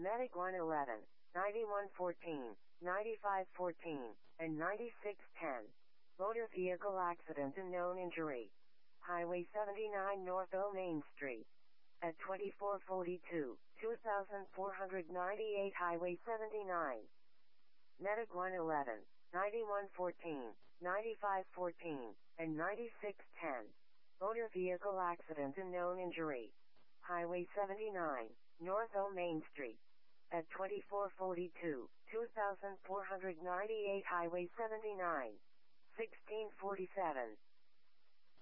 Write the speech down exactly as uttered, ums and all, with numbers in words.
Medic one eleven, ninety-one fourteen, ninety-five fourteen, and ninety-six ten. Motor vehicle accident and known injury. Highway seventy-nine North O Main Street. At twenty-four forty-two, two thousand four hundred ninety-eight Highway seventy-nine. Medic one eleven, ninety-one fourteen, ninety-five fourteen, and ninety-six ten. Motor vehicle accident and known injury. Highway seventy-nine, North O Main Street. At twenty-four forty-two, two thousand four hundred ninety-eight Highway seventy-nine. sixteen forty-seven.